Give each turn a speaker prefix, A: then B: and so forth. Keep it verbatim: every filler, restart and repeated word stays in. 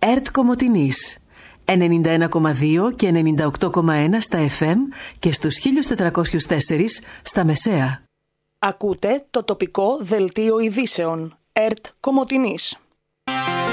A: ΕΡΤ Κομοτηνής ενενήντα ένα κόμμα δύο και ενενήντα οκτώ κόμμα ένα στα εφ εμ και στους χίλια τετρακόσια τέσσερα στα μεσαία.
B: Ακούτε το τοπικό δελτίο ειδήσεων ΕΡΤ Κομοτηνής.